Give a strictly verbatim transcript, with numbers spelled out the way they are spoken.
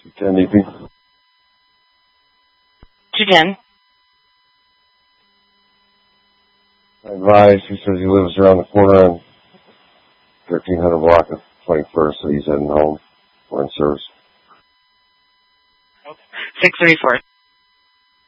two ten D P. two ten. I advise, he says he lives around the corner on thirteen hundred block of twenty-first, so he's heading home. We're in service. six thirty-four.